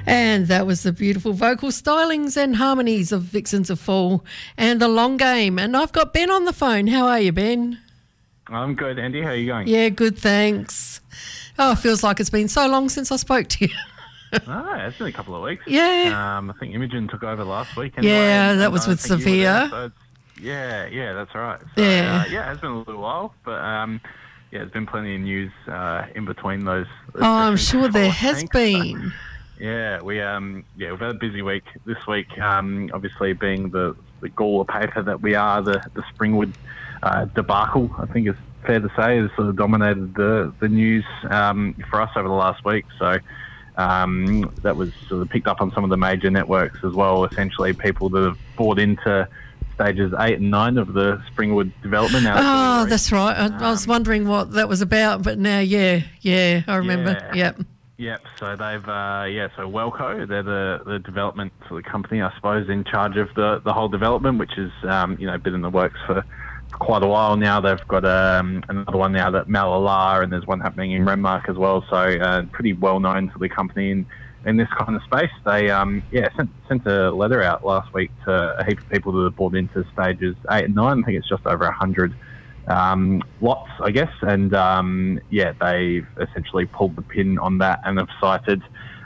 And that was the beautiful vocal stylings and harmonies of Vixens of Fall and The Long Game. And I've got Ben on the phone. How are you, Ben? I'm good, Andy. How are you going? Yeah, good, thanks. Oh, it feels like it's been so long since I spoke to you. It's been a couple of weeks. Yeah. I think Imogen took over last week. Anyway, yeah, that was with Sophia. So yeah, that's right. So, yeah. It has been a little while, but there's been plenty of news in between those I'm sure there has think. been. So, we've had a busy week this week. Obviously, being the Gawler paper that we are, the Springwood debacle, I think it's fair to say, has sort of dominated the news for us over the last week. So that was sort of picked up on some of the major networks as well. Essentially, people that have bought into stages 8 and 9 of the Springwood development. Oh, that's right. I was wondering what that was about, but now, I remember. Yeah. Yep. So they've, so Wellco, they're the development sort of company, I suppose, in charge of the whole development, which is, been in the works for quite a while now. They've got another one now at Malala, and there's one happening in Renmark as well. So pretty well known to the company in this kind of space. They sent a letter out last week to a heap of people that have bought into stages 8 and 9. I think it's just over 100 lots, I guess. And they've essentially pulled the pin on that and have cited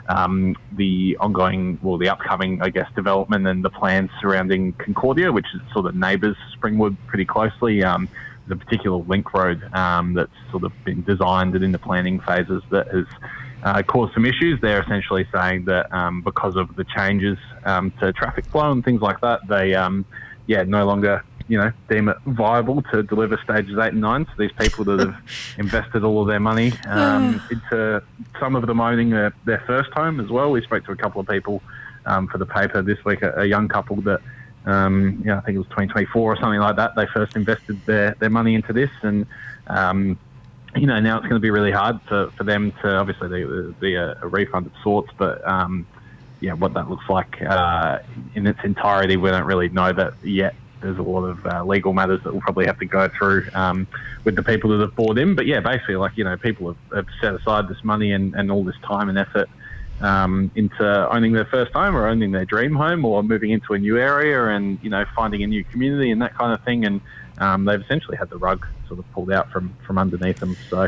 the upcoming, I guess, development and the plans surrounding Concordia, which is sort of neighbours Springwood pretty closely. There's a particular link road that's sort of been designed and in the planning phases that has caused some issues. They're essentially saying that because of the changes to traffic flow and things like that, they no longer deem it viable to deliver stages 8 and 9. So these people that have invested all of their money into some of them owning their first home as well. We spoke to a couple of people for the paper this week, a young couple that, I think it was 2024 or something like that. They first invested their money into this, and now it's going to be really hard for them to, obviously there'll be a refund of sorts, but what that looks like in its entirety, we don't really know that yet. There's a lot of legal matters that we'll probably have to go through with the people that have bought in. But basically, people have set aside this money and all this time and effort into owning their first home or owning their dream home or moving into a new area and, finding a new community and that kind of thing. And they've essentially had the rug sort of pulled out from underneath them. So,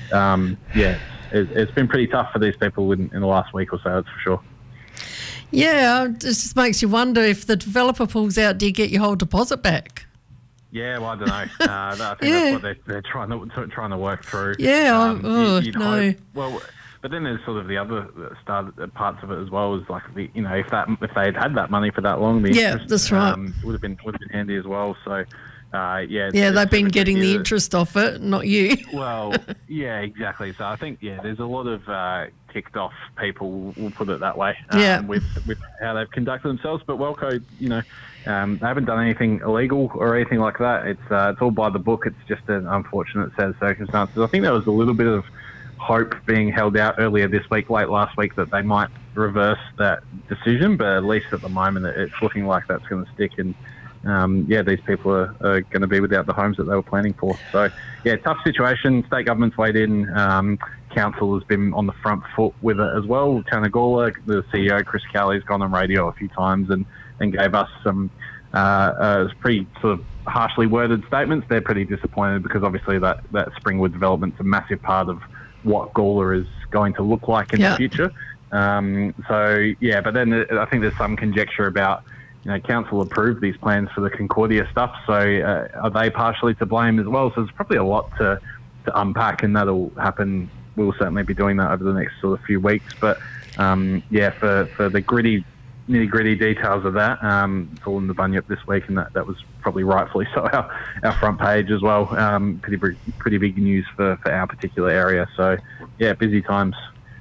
it's been pretty tough for these people in the last week or so, that's for sure. Yeah, it just makes you wonder if the developer pulls out, do you get your whole deposit back? Yeah, well, I don't know. I think that's what they're trying to work through. Yeah, no. Well, but then there's sort of the other parts of it as well. Is like if they had that money for that long, the interest, that's right. would have been handy as well. So. They've been getting the interest off it, not you. Well, yeah, exactly. So I think, there's a lot of ticked off people, we'll put it that way, with how they've conducted themselves. But Wellco, they haven't done anything illegal or anything like that. It's all by the book. It's just an unfortunate set of circumstances. I think there was a little bit of hope being held out earlier this week, late last week, that they might reverse that decision. But at least at the moment, it's looking like that's going to stick. And these people are going to be without the homes that they were planning for. So, tough situation. State government's weighed in. Council has been on the front foot with it as well. Town of Gawler, the CEO, Chris Cowley's gone on radio a few times and gave us some pretty sort of harshly worded statements. They're pretty disappointed because obviously that Springwood development's a massive part of what Gawler is going to look like in the future. But then I think there's some conjecture about, council approved these plans for the Concordia stuff, so are they partially to blame as well? So there's probably a lot to unpack, and that'll happen. We'll certainly be doing that over the next sort of few weeks. But for the nitty-gritty details of that, it's all in the Bunyip this week, and that was probably rightfully so our front page as well. Pretty big news for our particular area. So busy times.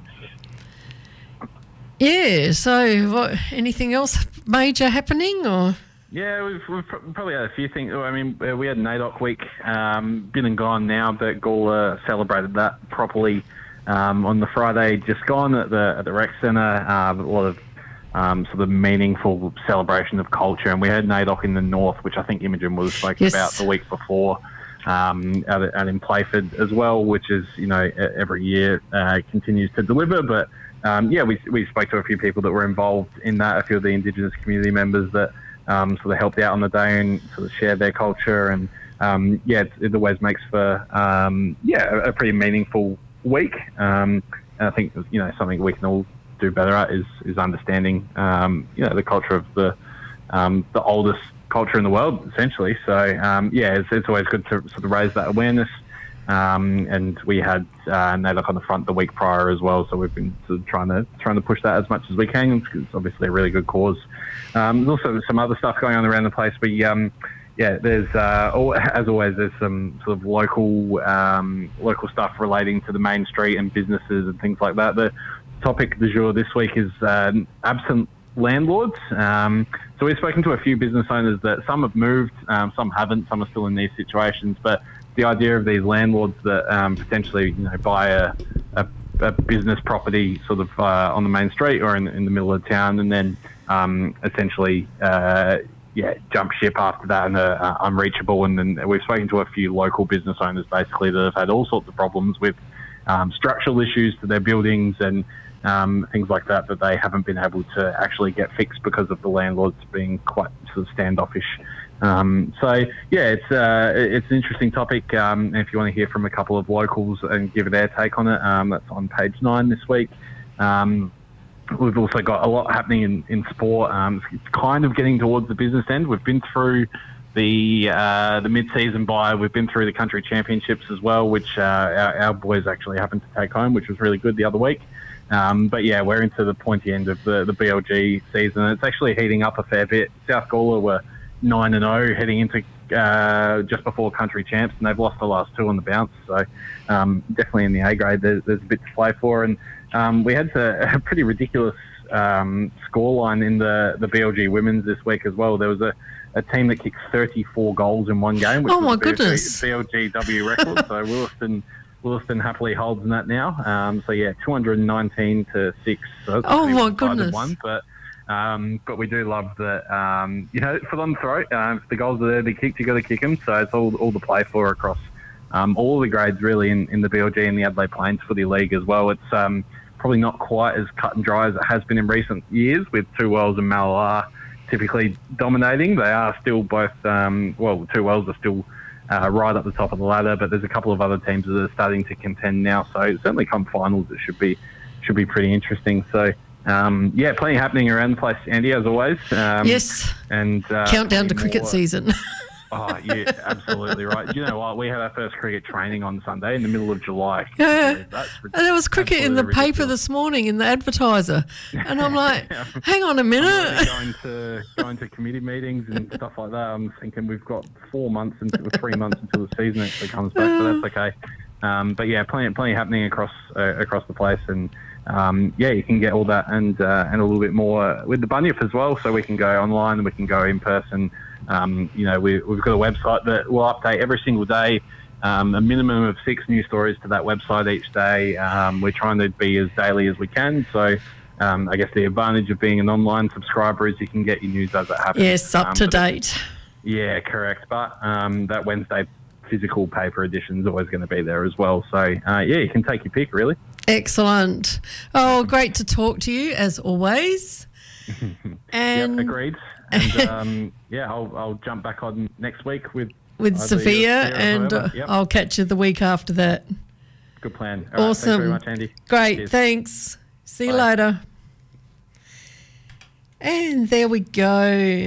Yeah. So, anything else major happening, or? Yeah, we've probably had a few things. I mean, we had NAIDOC week, been and gone now, but Gawler celebrated that properly on the Friday just gone at the rec centre. A lot of sort of meaningful celebration of culture, and we had NAIDOC in the north, which I think Imogen was spoken about the week before. Out in Playford as well, which is every year continues to deliver, but we spoke to a few people that were involved in that, a few of the Indigenous community members that sort of helped out on the day and sort of shared their culture. And it always makes for a pretty meaningful week. And I think something we can all do better at is understanding the culture of the oldest culture in the world, essentially. So it's always good to sort of raise that awareness. And we had NAIDOC on the front the week prior as well, so we've been sort of trying to push that as much as we can. It's obviously a really good cause. There's also some other stuff going on around the place. There's as always, there's some sort of local stuff relating to the main street and businesses and things like that. The topic du jour this week is absent landlords. So we've spoken to a few business owners that some have moved, some haven't, some are still in these situations. But the idea of these landlords that potentially buy a business property sort of on the main street or in the middle of town, and then essentially jump ship after that and are unreachable. And then we've spoken to a few local business owners basically that have had all sorts of problems with structural issues to their buildings and things like that they haven't been able to actually get fixed because of the landlords being quite sort of standoffish. It's an interesting topic. If you want to hear from a couple of locals and give their take on it, that's on page 9 this week. We've also got a lot happening in sport. It's kind of getting towards the business end. We've been through the mid-season bye. We've been through the country championships as well, which our boys actually happened to take home, which was really good the other week. We're into the pointy end of the BLG season. It's actually heating up a fair bit. South Gawler were 9-0 heading into just before country champs, and they've lost the last 2 on the bounce. So definitely in the A grade, there's a bit to play for. And we had a pretty ridiculous scoreline in the BLG women's this week as well. There was a team that kicked 34 goals in one game, which was goodness, BLGW record. So Williston happily holds in that now. 219 to 6. So oh my goodness! One, but we do love that, for them to throw. If the goals are there to be kicked, you got to kick them. So it's all to play for across all the grades really in the BLG and the Adelaide Plains Footy League as well. It's probably not quite as cut and dry as it has been in recent years, with Two Wells and Mallala typically dominating. They are still both, Two Wells are still right up the top of the ladder, but there's a couple of other teams that are starting to contend now. So certainly come finals, it should be pretty interesting. So plenty happening around the place, Andy, as always. Yes. And countdown to cricket season. Oh, yeah, absolutely right. You know what? We had our first cricket training on Sunday in the middle of July. Yeah. And there was cricket in the paper this morning in the Advertiser. And I'm like, hang on a minute. Going to committee meetings and stuff like that. I'm thinking we've got 3 months until the season actually comes back, so that's okay. Plenty happening across the place. And you can get all that and a little bit more with the Bunyip as well. So we can go online and we can go in person. We've got a website that will update every single day, a minimum of 6 new stories to that website each day. We're trying to be as daily as we can. So I guess the advantage of being an online subscriber is you can get your news as it happens. Yes, up to date. Yeah, correct. But that Wednesday physical paper edition is always going to be there as well. So, you can take your pick, really. Excellent. Oh, great to talk to you, as always. And agreed. And I'll jump back on next week with Sophia, and I'll catch you the week after that. Good plan. All awesome. Thanks very much, Andy. Great. Cheers. Thanks. See you later. And there we go.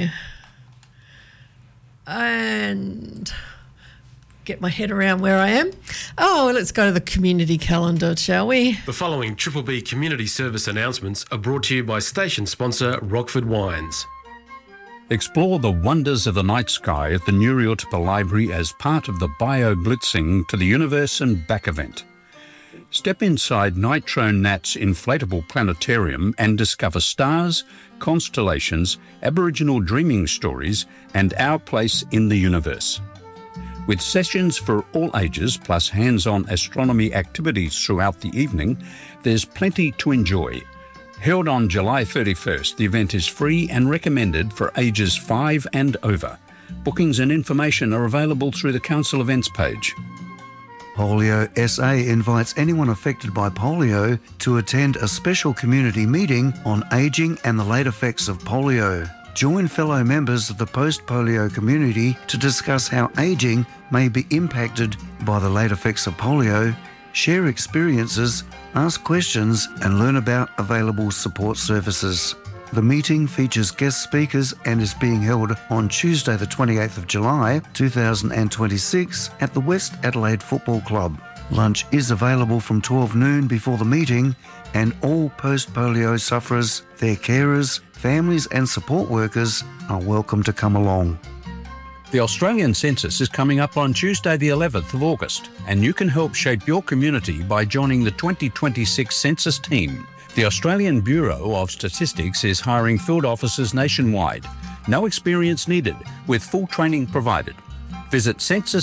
And get my head around where I am. Oh, let's go to the community calendar, shall we? The following Triple B community service announcements are brought to you by station sponsor Rockford Wines. Explore the wonders of the night sky at the Nuriotpa Library as part of the Bio Blitzing to the Universe and Back event. Step inside Nitro Nat's inflatable planetarium and discover stars, constellations, Aboriginal dreaming stories, and our place in the universe. With sessions for all ages plus hands-on astronomy activities throughout the evening, there's plenty to enjoy. Held on July 31st, the event is free and recommended for ages 5 and over. Bookings and information are available through the Council Events page. Polio SA invites anyone affected by polio to attend a special community meeting on ageing and the late effects of polio. Join fellow members of the post-polio community to discuss how ageing may be impacted by the late effects of polio, share experiences, ask questions and learn about available support services. The meeting features guest speakers and is being held on Tuesday the 28th of July 2026 at the West Adelaide Football Club. Lunch is available from 12 noon before the meeting, and all post-polio sufferers, their carers, families and support workers are welcome to come along. The Australian Census is coming up on Tuesday the 11th of August, and you can help shape your community by joining the 2026 Census team. The Australian Bureau of Statistics is hiring field officers nationwide. No experience needed, with full training provided. Visit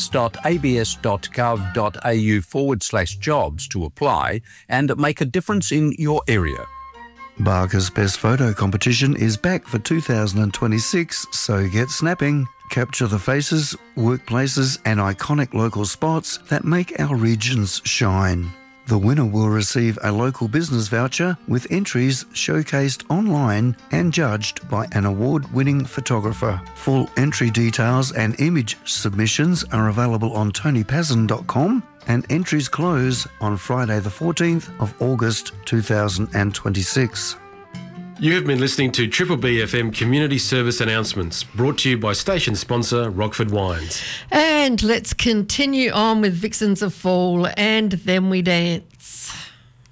census.abs.gov.au/jobs to apply and make a difference in your area. Barker's Best Photo Competition is back for 2026, so get snapping. Capture the faces, workplaces and iconic local spots that make our regions shine. The winner will receive a local business voucher with entries showcased online and judged by an award-winning photographer. Full entry details and image submissions are available on tonypazin.com, and entries close on Friday the 14th of August 2026. You have been listening to Triple B FM Community Service Announcements, brought to you by station sponsor Rockford Wines. And let's continue on with Vixens of Fall and Then We Dance.